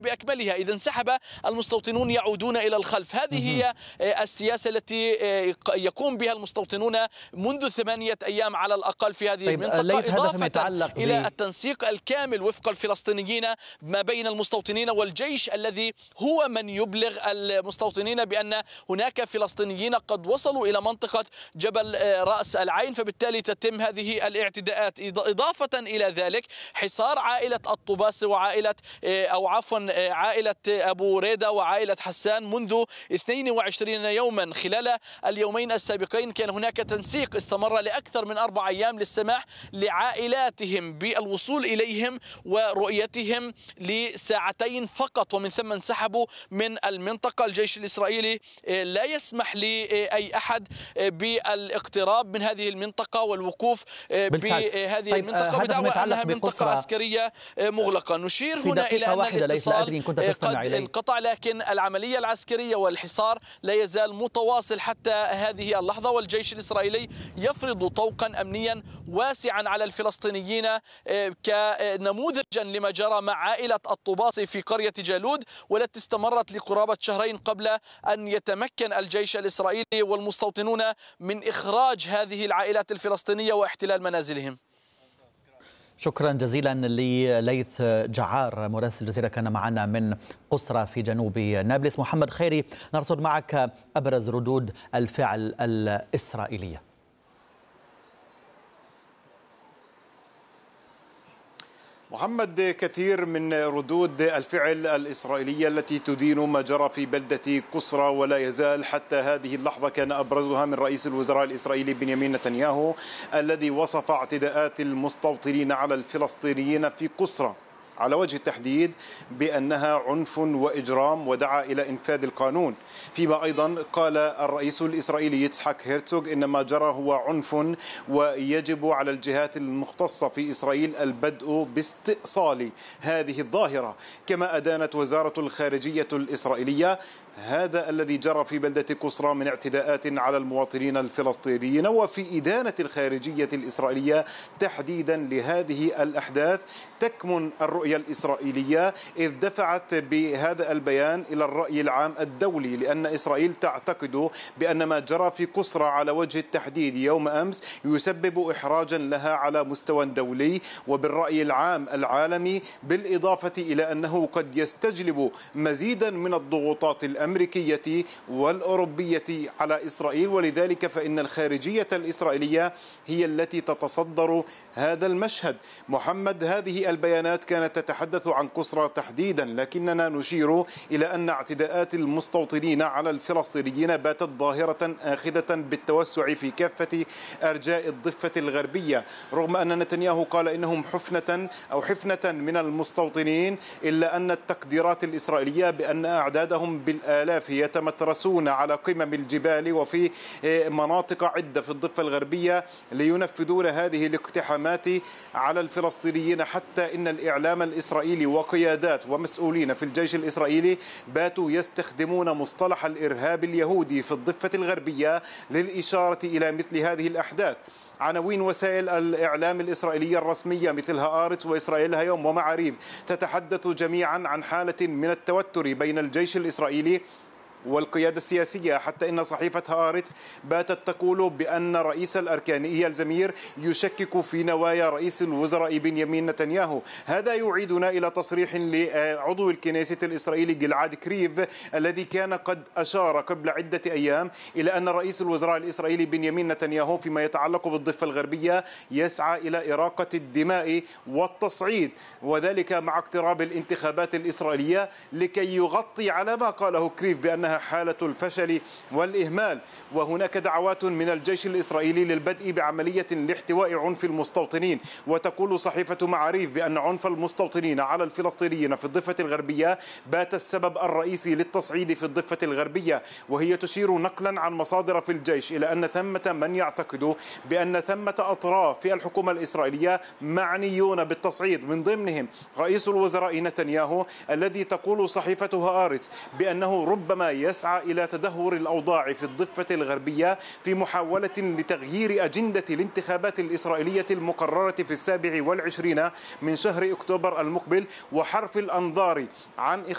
بأكملها. إذا انسحب المستوطنون يعودون إلى الخلف. هذه هي السياسة التي يقوم بها المستوطنون منذ 8 أيام على الأقل في هذه المنطقة، إضافة إلى التنسيق الكامل وفق الفلسطينيين ما بين المستوطنين والجيش الذي هو من يبلغ المستوطنين بأن هناك فلسطينيين قد وصلوا إلى منطقة جبل رأس العين، فبالتالي تتم هذه الاعتداءات. إضافة إلى ذلك حصار عائلة الطباس وعائلة عائلة أبو ريدة وعائلة حسان منذ 22 يوما. خلال اليومين السابقين كان هناك تنسيق استمر لأكثر من 4 أيام للسماح لعائلاتهم بالوصول إليهم ورؤيتهم لساعتين فقط، ومن ثم انسحبوا من المنطقة. الجيش الإسرائيلي لا يسمح لأي أحد بالاقتراب من هذه المنطقة والوقوف بهذه المنطقة بدعوى أنها منطقة عسكرية مغلقة. نشير هنا إلى أن الاتصال قد انقطع، لكن العملية العسكرية والحصار لا يزال متواصل حتى هذه اللحظة، والجيش الإسرائيلي يفرض طوقا أمنيا واسعا على الفلسطينيين كنموذجا لما جرى مع عائلة الطباصي في قرية جالود، والتي استمرت لقرابة شهرين قبل أن يتمكن الجيش الإسرائيلي والمستوطنون من إخراج هذه العائلات الفلسطينية واحتلال منازلهم. شكرا جزيلا لليث جعار مراسل الجزيرة كان معنا من قصرى في جنوب نابلس. محمد خيري، نرصد معك أبرز ردود الفعل الإسرائيلية. محمد، كثير من ردود الفعل الإسرائيلية التي تدين ما جرى في بلدة قصرى، ولا يزال حتى هذه اللحظة كان أبرزها من رئيس الوزراء الإسرائيلي بنيامين نتنياهو، الذي وصف اعتداءات المستوطنين على الفلسطينيين في قصرى على وجه التحديد بأنها عنف وإجرام، ودعا إلى إنفاذ القانون. فيما أيضا قال الرئيس الإسرائيلي يتسحق هيرتسوغ إن ما جرى هو عنف، ويجب على الجهات المختصة في إسرائيل البدء باستئصال هذه الظاهرة. كما أدانت وزارة الخارجية الإسرائيلية هذا الذي جرى في بلدة قصرى من اعتداءات على المواطنين الفلسطينيين. وفي إدانة الخارجية الإسرائيلية تحديدا لهذه الأحداث تكمن الرؤية الإسرائيلية، إذ دفعت بهذا البيان إلى الرأي العام الدولي، لأن إسرائيل تعتقد بأن ما جرى في قصرى على وجه التحديد يوم أمس يسبب إحراجا لها على مستوى دولي وبالرأي العام العالمي، بالإضافة إلى أنه قد يستجلب مزيدا من الضغوطات الأمريكية والأوروبية على إسرائيل. ولذلك فإن الخارجية الإسرائيلية هي التي تتصدر هذا المشهد. محمد، هذه البيانات كانت تتحدث عن قصرى تحديدا، لكننا نشير إلى أن اعتداءات المستوطنين على الفلسطينيين باتت ظاهرة آخذة بالتوسع في كافة أرجاء الضفة الغربية، رغم أن نتنياهو قال إنهم حفنة من المستوطنين، إلا أن التقديرات الإسرائيلية بأن أعدادهم بالآلاف يتمترسون على قمم الجبال وفي مناطق عدة في الضفة الغربية لينفذون هذه الاقتحامات على الفلسطينيين، حتى إن الإعلام الإسرائيلي وقيادات ومسؤولين في الجيش الإسرائيلي باتوا يستخدمون مصطلح الإرهاب اليهودي في الضفة الغربية للإشارة إلى مثل هذه الأحداث. عناوين وسائل الإعلام الإسرائيلية الرسمية مثل هآرتس وإسرائيل اليوم ومعاريف تتحدث جميعا عن حالة من التوتر بين الجيش الإسرائيلي والقيادة السياسية، حتى إن صحيفة هآرتس باتت تقول بأن رئيس الأركان إيال زمير يشكك في نوايا رئيس الوزراء بنيامين نتنياهو. هذا يعيدنا إلى تصريح لعضو الكنيسة الإسرائيلي جلعاد كريف، الذي كان قد أشار قبل عدة أيام إلى أن رئيس الوزراء الإسرائيلي بنيامين نتنياهو فيما يتعلق بالضفة الغربية يسعى إلى إراقة الدماء والتصعيد، وذلك مع اقتراب الانتخابات الإسرائيلية، لكي يغطي على ما قاله كريف بأنها حالة الفشل والإهمال. وهناك دعوات من الجيش الإسرائيلي للبدء بعملية لاحتواء عنف المستوطنين، وتقول صحيفة معاريف بأن عنف المستوطنين على الفلسطينيين في الضفة الغربية بات السبب الرئيسي للتصعيد في الضفة الغربية. وهي تشير نقلا عن مصادر في الجيش إلى أن ثمة من يعتقد بأن ثمة أطراف في الحكومة الإسرائيلية معنيون بالتصعيد، من ضمنهم رئيس الوزراء نتنياهو، الذي تقول صحيفة هآرتس بأنه ربما يسعى إلى تدهور الأوضاع في الضفة الغربية في محاولة لتغيير أجندة الانتخابات الإسرائيلية المقررة في 27 من شهر أكتوبر المقبل، وحرف الأنظار عن